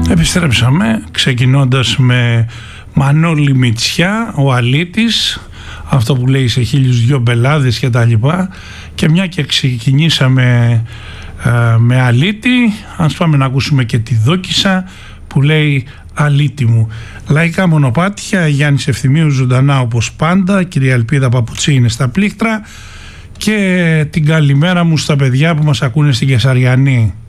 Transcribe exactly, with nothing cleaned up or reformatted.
Επιστρέψαμε ξεκινώντας με Μανώλη Μητσιά, ο αλήτης, αυτό που λέει σε χίλιους δυο μπελάδες και τα λοιπά, και μια και ξεκινήσαμε ε, με αλήτη, ας πάμε να ακούσουμε και τη Δόκισσα που λέει αλήτη μου. Λαϊκά μονοπάτια, Γιάννης Ευθυμίου ζωντανά όπως πάντα, κυρία Ελπίδα Παπουτσί είναι στα πλήκτρα, και την καλημέρα μου στα παιδιά που μας ακούνε στην Κεσαριανή.